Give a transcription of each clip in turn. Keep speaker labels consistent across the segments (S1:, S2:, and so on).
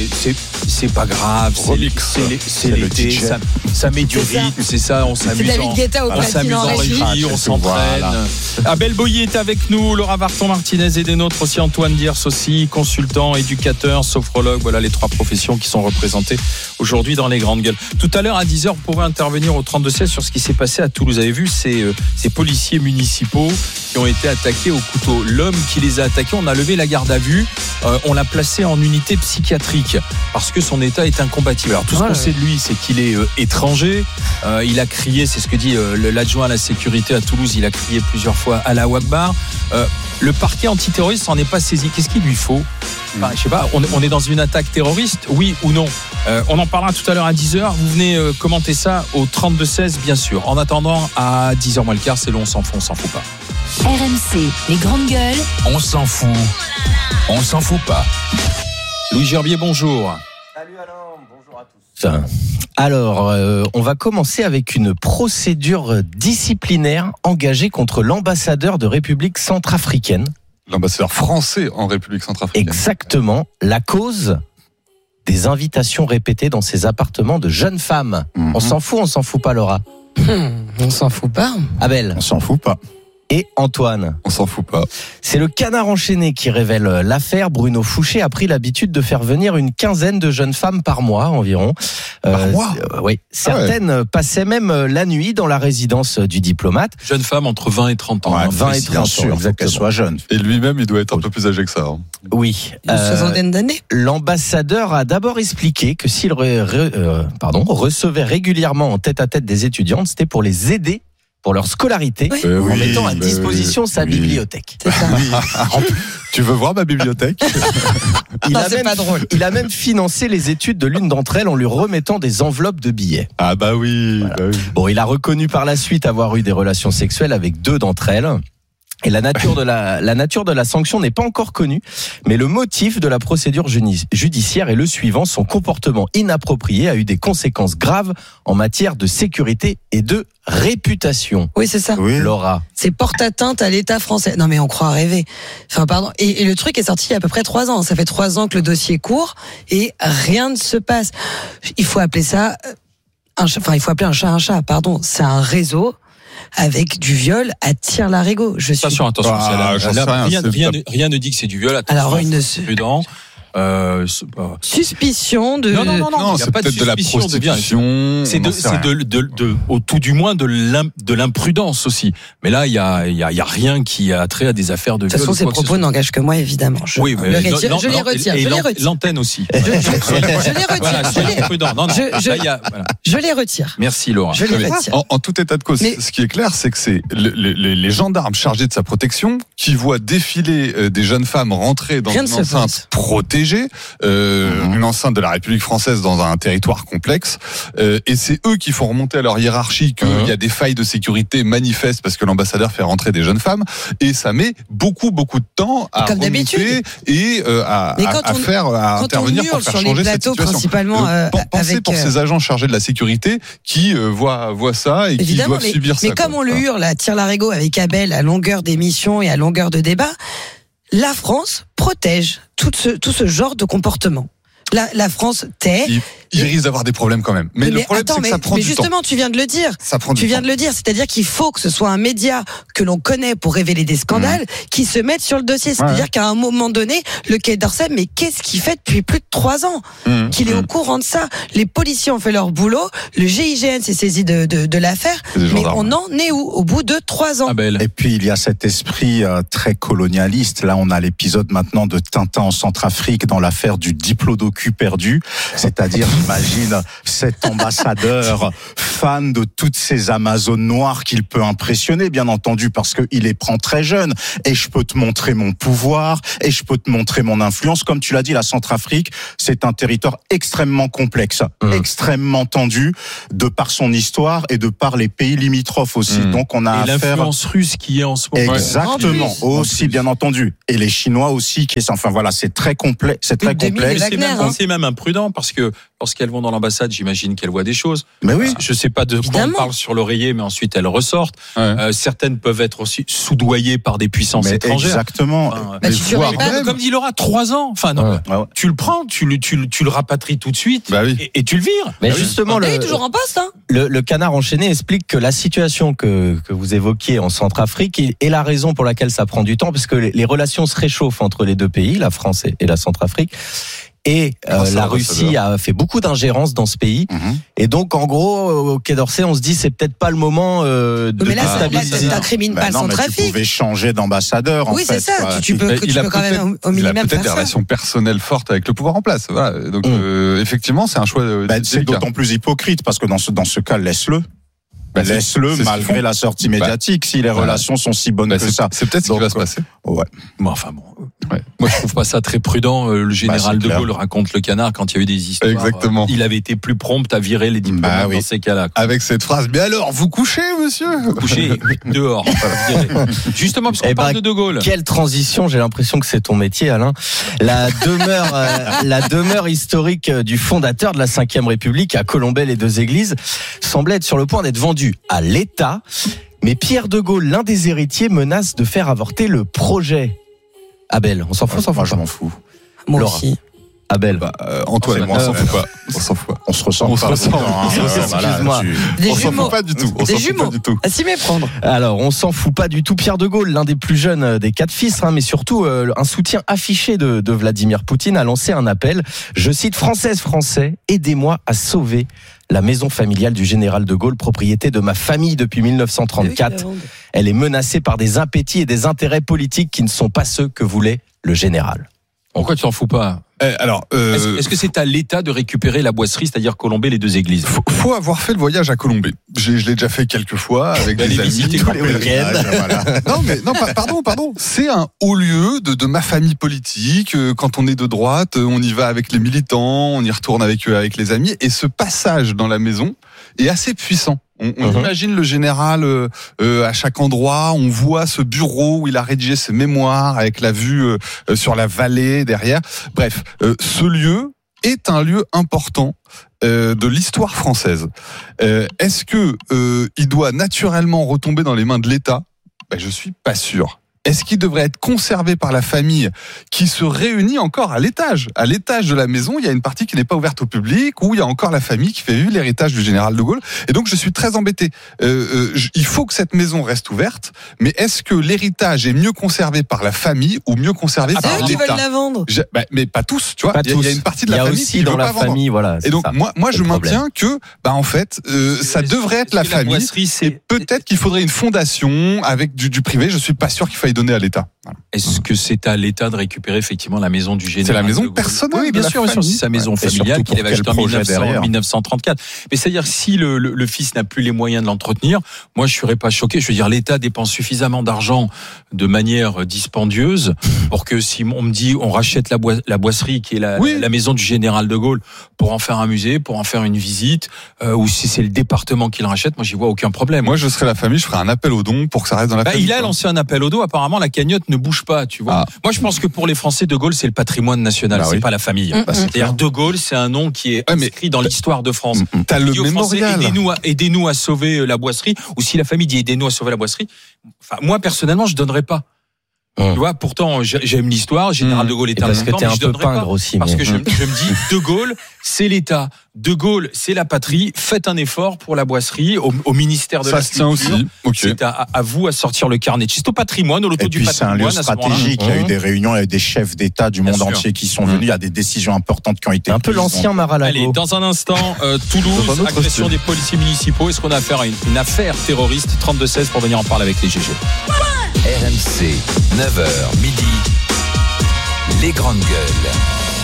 S1: C'est pas grave, c'est l'été, ça met du rythme, c'est ça, on s'amuse en régie, on s'entraîne. Abel Boyer est avec nous, Laura Varton-Martinez et des nôtres aussi, Antoine Diers aussi, consultant, éducateur, sophrologue, voilà les trois professions qui sont représentées aujourd'hui dans les grandes gueules. Tout à l'heure à 10h, vous pourrez intervenir au 32-16 sur ce qui s'est passé à Toulouse. Vous avez vu ces policiers municipaux qui ont été attaqués au couteau. L'homme qui les a attaqués, on a levé la garde à vue, on l'a placé en unité psychiatrique parce que son état est incompatible. Alors tout ce qu'on sait de lui, c'est qu'il est étranger. Il a crié, c'est ce que dit l'adjoint à la sécurité à Toulouse, il a crié plusieurs fois Allahu Akbar. Le parquet antiterroriste s'en est pas saisi. Qu'est-ce qu'il lui faut ? Enfin, je sais pas, on est dans une attaque terroriste, oui ou non ? On en parlera tout à l'heure à 10h. Vous venez commenter ça au 32-16, bien sûr. En attendant, à 10h moins le quart, c'est long, on s'en fout pas.
S2: RMC, les grandes gueules.
S1: On s'en fout pas. Louis Gerbier, bonjour.
S3: Salut Alain, bonjour à tous.
S4: Alors, on va commencer avec une procédure disciplinaire engagée contre l'ambassadeur de République centrafricaine.
S5: L'ambassadeur français en République centrafricaine.
S4: Exactement. La cause des invitations répétées dans ses appartements de jeunes femmes. On s'en fout pas, Laura.
S6: On s'en fout pas.
S4: Abel.
S5: On s'en fout pas.
S4: Et Antoine.
S5: On s'en fout pas.
S4: C'est le Canard enchaîné qui révèle l'affaire. Bruno Fouché a pris l'habitude de faire venir une quinzaine de jeunes femmes par mois environ.
S5: Par mois ?
S4: Oui. Certaines passaient même la nuit dans la résidence du diplomate.
S1: Jeunes femmes entre 20 et 30 ans.
S4: 20 et 30 ans,
S5: sûr, faut qu'elles soient jeunes. Et lui-même, il doit être un peu plus âgé que ça.
S4: Oui.
S6: Une soixantaine d'années.
S4: L'ambassadeur a d'abord expliqué que s'il recevait régulièrement en tête-à-tête des étudiantes, c'était pour les aider pour leur scolarité, en mettant à disposition sa bibliothèque.
S6: C'est ça.
S5: Tu veux voir ma bibliothèque ?
S4: Il a même financé les études de l'une d'entre elles en lui remettant des enveloppes de billets.
S5: Ah bah oui,
S4: voilà.
S5: bah oui.
S4: Bon, il a reconnu par la suite avoir eu des relations sexuelles avec 2 d'entre elles. Et la nature de la sanction n'est pas encore connue, mais le motif de la procédure judiciaire est le suivant: son comportement inapproprié a eu des conséquences graves en matière de sécurité et de réputation.
S6: Oui, c'est ça.
S5: Oui.
S4: Laura.
S6: C'est porte atteinte à l'État français. Non mais on croit rêver. Enfin pardon. Et le truc est sorti il y a à peu près 3 ans. Ça fait 3 ans que le dossier court et rien ne se passe. Il faut appeler ça un chat. Pardon. C'est un réseau avec du viol à tire-larigot.
S1: Attention, rien ne dit que c'est du viol.
S6: Alors,
S1: prudent.
S6: Suspicion de.
S5: Non, c'est peut-être de la prostitution.
S1: C'est au tout du moins de l'imprudence aussi. Mais là, il y a rien qui a trait à des affaires de viol.
S6: De toute façon, ces propos n'engagent que moi, évidemment. Je les retire.
S1: L'antenne aussi.
S6: Je les retire.
S1: Merci Laura.
S6: Je les retire.
S5: En tout état de cause, ce qui est clair, c'est que c'est les gendarmes chargés de sa protection qui voient défiler des jeunes femmes rentrer dans une enceinte protégée. Une enceinte de la République française dans un territoire complexe, et c'est eux qui font remonter à leur hiérarchie qu'il y a des failles de sécurité manifestes parce que l'ambassadeur fait rentrer des jeunes femmes, et ça met beaucoup de temps à remonter et à intervenir pour faire changer cette situation.
S6: Principalement
S5: pensez pour ces agents chargés de la sécurité qui voient ça et qui doivent subir ça.
S6: Mais comme on le hurle à tire-larigot avec Abel à longueur d'émission et à longueur de débat, la France protège tout ce genre de comportement. La France tait.
S5: Il risque d'avoir des problèmes quand même. Mais le problème, c'est que ça prend du temps. Mais
S6: justement, tu viens de le dire. C'est-à-dire qu'il faut que ce soit un média que l'on connaît pour révéler des scandales qui se mette sur le dossier. C'est-à-dire qu'à un moment donné, le Quai d'Orsay, mais qu'est-ce qu'il fait depuis plus de 3 ans qu'il est au courant de ça? Les policiers ont fait leur boulot, le GIGN s'est saisi de l'affaire, mais on en est où au bout de 3 ans?
S7: Et puis il y a cet esprit très colonialiste. Là, on a l'épisode maintenant de Tintin en Centrafrique dans l'affaire du diplodocus perdu, c'est-à-dire j'imagine cet ambassadeur fan de toutes ces Amazones noires qu'il peut impressionner, bien entendu, parce qu'il les prend très jeunes. Et je peux te montrer mon pouvoir, et je peux te montrer mon influence. Comme tu l'as dit, la Centrafrique, c'est un territoire extrêmement complexe, extrêmement tendu, de par son histoire et de par les pays limitrophes aussi. Donc on a affaire...
S1: l'influence russe qui est en ce moment.
S7: Exactement, aussi bien entendu. Et les Chinois aussi, c'est très complet, c'est très complexe.
S1: c'est même imprudent parce que lorsqu'elles vont dans l'ambassade, j'imagine qu'elles voient des choses.
S7: Mais oui.
S1: Je sais pas de quoi on parle sur l'oreiller, mais ensuite elles ressortent. Certaines peuvent être aussi soudoyées par des puissances étrangères.
S7: Exactement.
S1: Comme dit Laura, 3 ans. Enfin, non, tu le prends, tu le rapatries tout de suite et tu le vires.
S4: Mais justement,
S6: il est toujours en poste.
S4: Le Canard enchaîné explique que la situation que vous évoquiez en Centrafrique est la raison pour laquelle ça prend du temps, parce que les relations se réchauffent entre les deux pays, la France et la Centrafrique. Et la Russie a fait beaucoup d'ingérence dans ce pays. Et donc, en gros, au Quai d'Orsay, on se dit c'est peut-être pas le moment de
S6: déstabiliser. Ça t'incrimine pas le Centrafrique.
S7: Tu pouvais changer d'ambassadeur.
S6: Oui, c'est ça. Tu peux quand même au minimum faire ça.
S5: Il a peut-être des relations personnelles fortes avec le pouvoir en place. Voilà. Donc, effectivement, c'est un choix.
S7: C'est d'autant plus hypocrite parce que dans ce cas, laisse-le. Laisse-le malgré la sortie médiatique si les relations sont si bonnes que ça.
S5: C'est peut-être ce qui va se passer.
S1: Ouais. Moi, je trouve pas ça très prudent. Le général de Gaulle raconte le Canard quand il y a eu des histoires.
S5: Exactement.
S1: Il avait été plus prompt à virer les diplomates dans ces cas-là.
S5: Avec cette phrase, mais alors, vous couchez, monsieur?
S1: Vous couchez dehors. Justement, parce qu'on parle de Gaulle.
S4: Quelle transition, j'ai l'impression que c'est ton métier, Alain. La demeure historique du fondateur de la Ve République à Colombey-les-Deux-Églises semblait être sur le point d'être vendue à l'État. Mais Pierre de Gaulle, l'un des héritiers, menace de faire avorter le projet. Abel, on s'en fout,
S7: Moi, je m'en fous.
S6: Moi
S4: Laura.
S6: aussi.
S4: Abel.
S5: Antoine, moi, on s'en fout pas.
S7: On se ressent pas.
S4: Excuse-moi.
S6: Des
S5: on s'en fout pas du tout.
S6: Des jumeaux. À s'y méprendre.
S4: Alors, on s'en fout pas du tout. Pierre de Gaulle, l'un des plus jeunes des 4 fils, mais surtout un soutien affiché de Vladimir Poutine, a lancé un appel. Je cite: Français, aidez-moi à sauver la maison familiale du général de Gaulle, propriété de ma famille depuis 1934. Elle est menacée par des impétis et des intérêts politiques qui ne sont pas ceux que voulait le général.
S1: Pourquoi tu t'en fous pas? Est-ce que c'est à l'État de récupérer la boisserie, c'est-à-dire Colombey-les-Deux-Églises?
S5: Faut avoir fait le voyage à Colombey. Je l'ai déjà fait quelques fois avec des amis.
S4: Tous les week-ends.
S5: Pardon. C'est un haut lieu de ma famille politique. Quand on est de droite, on y va avec les militants, on y retourne avec les amis. Et ce passage dans la maison est assez puissant. On imagine le général à chaque endroit, on voit ce bureau où il a rédigé ses mémoires avec la vue sur la vallée derrière. Bref, ce lieu est un lieu important de l'histoire française. Est-ce que il doit naturellement retomber dans les mains de l'État? Je suis pas sûr. Est-ce qu'il devrait être conservé par la famille qui se réunit encore à l'étage? À l'étage de la maison, il y a une partie qui n'est pas ouverte au public, où il y a encore la famille qui fait vivre l'héritage du général de Gaulle. Et donc, je suis très embêté. Il faut que cette maison reste ouverte, mais est-ce que l'héritage est mieux conservé par la famille ou mieux conservé par l'État?
S6: Eux qui veulent la vendre.
S5: Mais pas tous, tu vois. Il y a une partie de la famille
S4: aussi qui dans veut la pas famille, vendre. Voilà.
S5: Et donc, moi, je maintiens que, en fait, ça devrait être la famille. Et peut-être qu'il faudrait une fondation avec du privé. Je suis pas sûr qu'il faille donner à l'État. Voilà.
S1: Est-ce que c'est à l'État de récupérer effectivement la maison du général?
S5: C'est la maison personnelle.
S1: Oui, bien sûr, c'est sa maison familiale qu'il avait achetée en 1934. Mais c'est-à-dire, si le fils n'a plus les moyens de l'entretenir, moi je serais pas choqué. Je veux dire, l'État dépense suffisamment d'argent de manière dispendieuse pour que si on me dit on rachète la boisserie qui est la maison du général de Gaulle pour en faire un musée, pour en faire une visite, ou si c'est le département qui le rachète, moi j'y vois aucun problème.
S5: Moi je serais la famille, je ferais un appel aux dons pour que ça reste dans la famille.
S1: Il a lancé un appel aux dons. Apparemment la cagnotte ne bouge pas, tu vois. Moi je pense que pour les Français, de Gaulle c'est le patrimoine national, c'est pas la famille. C'est-à-dire de Gaulle c'est un nom qui est inscrit dans l'histoire de France.
S5: T'as le mémorial.
S1: Aidez-nous à sauver la boisserie, ou si la famille dit aidez-nous à sauver la boisserie, moi personnellement je donnerais pas. Tu vois, pourtant j'aime l'histoire, général de Gaulle est un
S4: parce que t'es un peu pingre aussi.
S1: Parce que je me dis, de Gaulle c'est l'État, de Gaulle c'est la patrie, faites un effort pour la boisserie, au ministère de la Culture. Ça se tient aussi. C'est à vous à sortir le carnet de au patrimoine, au loto du patrimoine.
S7: Et puis c'est un lieu stratégique, il y a eu des réunions avec des chefs d'État du monde entier qui sont venus, il y a des décisions importantes qui ont été prises.
S4: Un peu l'ancien Mar-a-Lago.
S1: Allez, dans un instant, Toulouse, agression des policiers municipaux, est-ce qu'on a affaire à une affaire terroriste? 32-16 pour venir en parler avec les GG.
S2: RMC, 9h midi, les grandes gueules.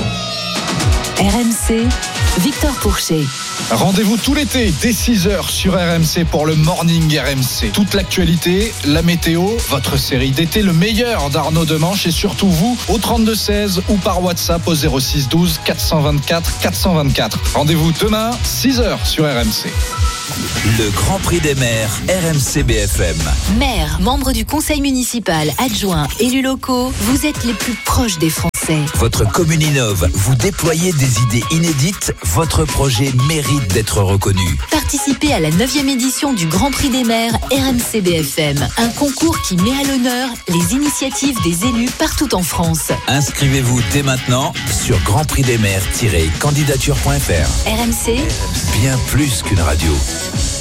S2: RMC, Victor Pourchet.
S8: Rendez-vous tout l'été dès 6h sur RMC pour le Morning RMC. Toute l'actualité, la météo, votre série d'été, le meilleur d'Arnaud Demanche et surtout vous au 32-16 ou par WhatsApp au 06 12 424 424. Rendez-vous demain 6h sur RMC.
S2: Le Grand Prix des maires, RMC BFM.
S9: Maire, membre du conseil municipal, adjoint, élus locaux, vous êtes les plus proches des Français.
S2: Votre commune innove, vous déployez des idées inédites, votre projet mérite d'être reconnu.
S9: Participez à la 9e édition du Grand Prix des maires RMC BFM, un concours qui met à l'honneur les initiatives des élus partout en France.
S2: Inscrivez-vous dès maintenant sur grandprixdesmaires-candidature.fr.
S9: RMC,
S2: bien plus qu'une radio.